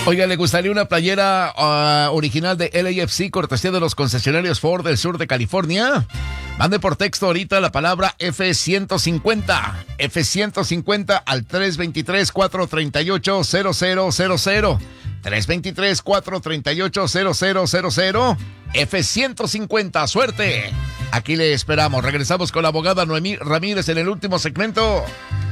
Oiga, ¿le gustaría una playera original de LAFC, cortesía de los concesionarios Ford del sur de California? Mande por texto ahorita la palabra F150. F150 al 323-438-0000. 323-438-0000. F150, suerte. Aquí le esperamos. Regresamos con la abogada Noemí Ramírez en el último segmento.